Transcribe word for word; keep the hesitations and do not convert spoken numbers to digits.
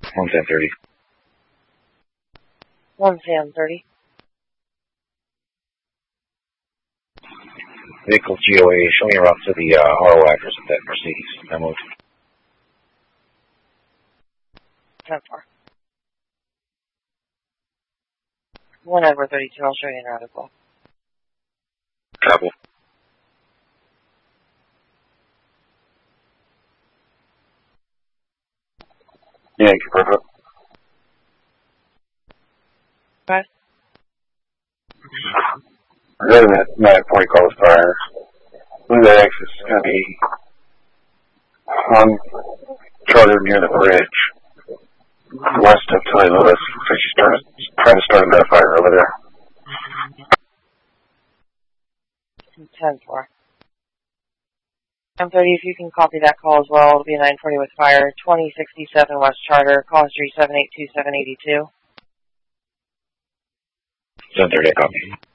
one ten thirty. one ten thirty. Vehicle G O A, show me a route to the uh, R O address of that Mercedes. Memo. ten four. one Edward thirty-two, I'll show you an route as well. Copy. Yeah, perfect. Okay. Other than that, nine forty calls fire. I believe that X is going to be on charter near the bridge, west of Tilly Lewis. So she's trying to, trying to start another fire over there. ten four. ten thirty, if you can copy that call as well, it'll be nine forty with fire, twenty sixty-seven West Charter, call history seven eight two seven eight two. ten thirty, copy.